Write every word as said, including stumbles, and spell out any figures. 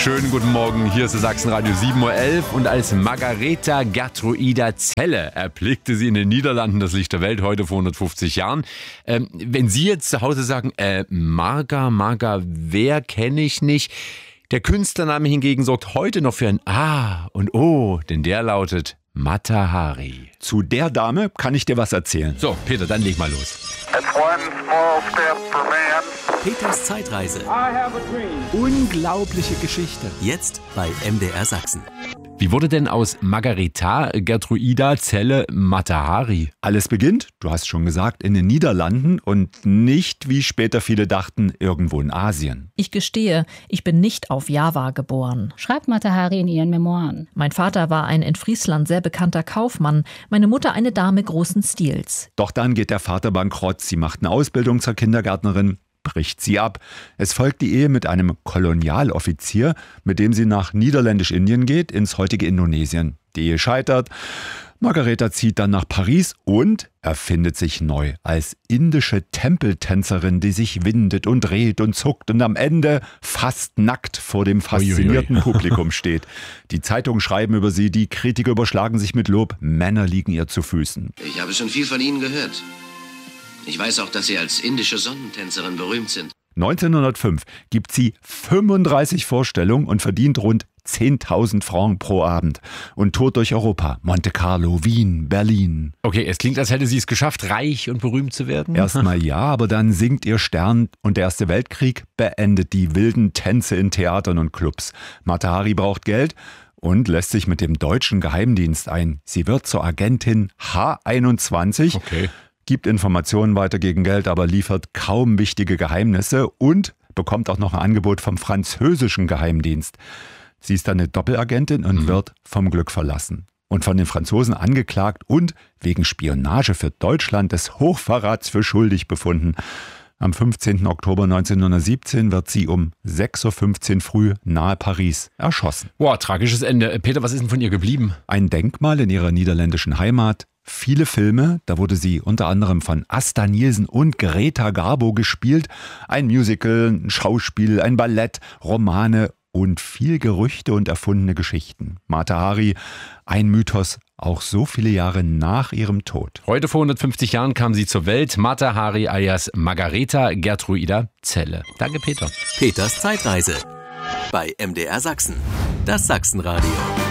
Schönen guten Morgen, hier ist das Sachsenradio sieben Uhr elf und als Margaretha Gertruida Zelle erblickte sie in den Niederlanden das Licht der Welt heute vor hundertfünfzig Jahren. Ähm, wenn Sie jetzt zu Hause sagen, äh, Marga, Marga, wer kenne ich nicht? Der Künstlername hingegen sorgt heute noch für ein A und O, denn der lautet Mata Hari. Zu der Dame kann ich dir was erzählen. So, Peter, dann leg mal los. It's one small step for man. Peters Zeitreise. I have a dream. Unglaubliche Geschichte. Jetzt bei M D R Sachsen. Wie wurde denn aus Margaretha Gertruida Zelle Mata Hari? Alles beginnt, du hast schon gesagt, in den Niederlanden und nicht, wie später viele dachten, irgendwo in Asien. Ich gestehe, ich bin nicht auf Java geboren, schreibt Mata Hari in ihren Memoiren. Mein Vater war ein in Friesland sehr bekannter Kaufmann, meine Mutter eine Dame großen Stils. Doch dann geht der Vater bankrott, sie macht eine Ausbildung zur Kindergärtnerin, bricht sie ab. Es folgt die Ehe mit einem Kolonialoffizier, mit dem sie nach Niederländisch-Indien geht, ins heutige Indonesien. Die Ehe scheitert. Margaretha zieht dann nach Paris und erfindet sich neu als indische Tempeltänzerin, die sich windet und dreht und zuckt und am Ende fast nackt vor dem faszinierten Uiuiui. Publikum steht. Die Zeitungen schreiben über sie, die Kritiker überschlagen sich mit Lob, Männer liegen ihr zu Füßen. Ich habe schon viel von Ihnen gehört. Ich weiß auch, dass Sie als indische Sonnentänzerin berühmt sind. neunzehnhundertfünf gibt sie fünfunddreißig Vorstellungen und verdient rund zehntausend Francs pro Abend und tourt durch Europa, Monte Carlo, Wien, Berlin. Okay, es klingt, als hätte sie es geschafft, reich und berühmt zu werden. Erstmal ja, aber dann sinkt ihr Stern und der Erste Weltkrieg beendet die wilden Tänze in Theatern und Clubs. Mata Hari braucht Geld und lässt sich mit dem deutschen Geheimdienst ein. Sie wird zur Agentin H einundzwanzig. Okay. Gibt Informationen weiter gegen Geld, aber liefert kaum wichtige Geheimnisse und bekommt auch noch ein Angebot vom französischen Geheimdienst. Sie ist dann eine Doppelagentin und mhm. wird vom Glück verlassen. Und von den Franzosen angeklagt und wegen Spionage für Deutschland des Hochverrats für schuldig befunden. Am fünfzehnten Oktober neunzehnhundertsiebzehn wird sie um sechs Uhr fünfzehn früh nahe Paris erschossen. Boah, tragisches Ende. Peter, was ist denn von ihr geblieben? Ein Denkmal in ihrer niederländischen Heimat. Viele Filme, da wurde sie unter anderem von Asta Nielsen und Greta Garbo gespielt. Ein Musical, ein Schauspiel, ein Ballett, Romane und viel Gerüchte und erfundene Geschichten. Mata Hari, ein Mythos, auch so viele Jahre nach ihrem Tod. Heute vor hundertfünfzig Jahren kam sie zur Welt, Mata Hari alias Margaretha Gertruida Zelle. Danke, Peter. Peters Zeitreise bei M D R Sachsen. Das Sachsenradio.